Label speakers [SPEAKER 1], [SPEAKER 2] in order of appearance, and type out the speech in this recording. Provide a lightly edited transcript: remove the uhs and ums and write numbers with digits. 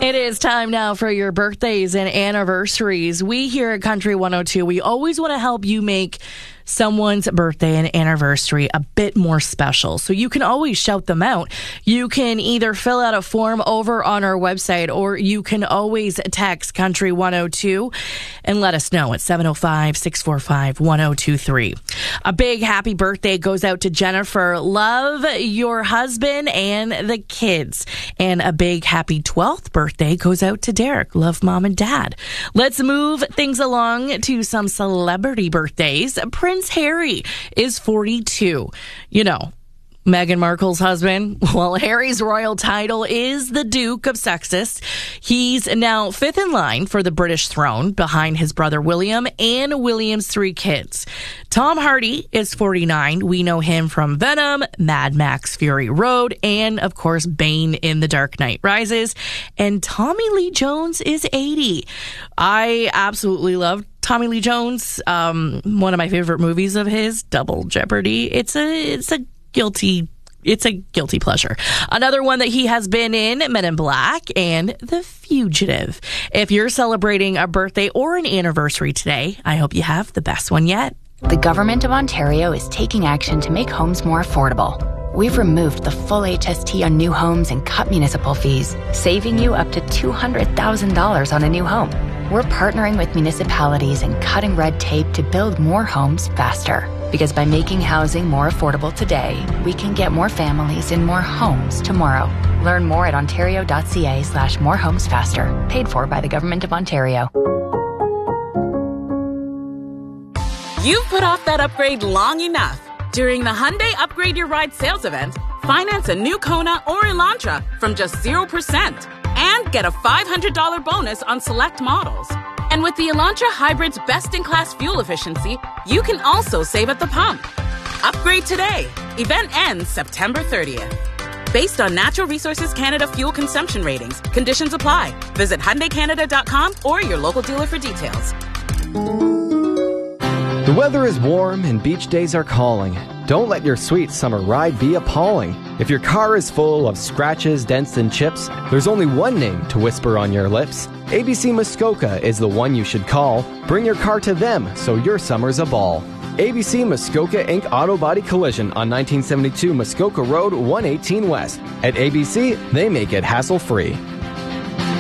[SPEAKER 1] It is time now for your birthdays and anniversaries. We here at Country 102, we always want to help you make someone's birthday and anniversary a bit more special. So you can always shout them out. You can either fill out a form over on our website, or you can always text Country 102 and let us know at 705-645-1023. A big happy birthday goes out to Jennifer. Love your husband and the kids. And a big happy 12th birthday goes out to Derek. Love mom and dad. Let's move things along to some celebrity birthdays. Prince Harry is 42. You know, Meghan Markle's husband. Well, Harry's royal title is the Duke of Sussex. He's now fifth in line for the British throne behind his brother William and William's 3 kids. Tom Hardy is 49. We know him from Venom, Mad Max Fury Road, and of course Bane in The Dark Knight Rises. And Tommy Lee Jones is 80. I absolutely love Tommy Lee Jones. One of my favorite movies of his, Double Jeopardy. It's a guilty pleasure. Another one that he has been in, Men in Black and The Fugitive. If you're celebrating a birthday or an anniversary today, I hope you have the best one yet.
[SPEAKER 2] The Government of Ontario is taking action to make homes more affordable. We've removed the full HST on new homes and cut municipal fees, saving you up to $200,000 on a new home. We're partnering with municipalities and cutting red tape to build more homes faster. Because by making housing more affordable today, we can get more families in more homes tomorrow. Learn more at ontario.ca/morehomesfaster. Paid for by the Government of Ontario.
[SPEAKER 3] You've put off that upgrade long enough. During the Hyundai Upgrade Your Ride sales event, finance a new Kona or Elantra from just 0% and get a $500 bonus on select models. And with the Elantra Hybrid's best-in-class fuel efficiency, you can also save at the pump. Upgrade today. Event ends September 30th. Based on Natural Resources Canada fuel consumption ratings, conditions apply. Visit HyundaiCanada.com or your local dealer for details.
[SPEAKER 4] The weather is warm and beach days are calling. Don't let your sweet summer ride be appalling. If your car is full of scratches, dents, and chips, there's only one name to whisper on your lips. ABC Muskoka is the one you should call. Bring your car to them so your summer's a ball. ABC Muskoka Inc. Auto Body Collision on 1972 Muskoka Road, 118 West. At ABC, they make it hassle-free.